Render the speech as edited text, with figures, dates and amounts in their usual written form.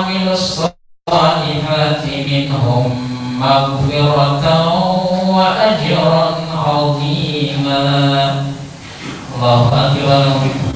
وعملوا الصالحات منهم مغفرة وأجرا عظيما. الله أكبر.